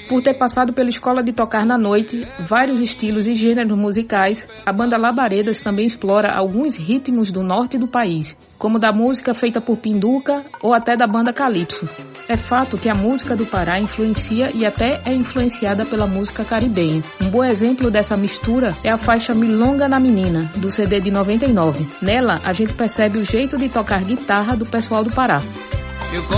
Por ter passado pela escola de tocar na noite, vários estilos e gêneros musicais, a banda Labaredas também explora alguns ritmos do norte do país, como da música feita por Pinduca ou até da banda Calypso. É fato que a música do Pará influencia e até é influenciada pela música caribenha. Um bom exemplo dessa mistura é a faixa Milonga na Menina, do CD de 99. Nela, a gente percebe o jeito de tocar guitarra do pessoal do Pará.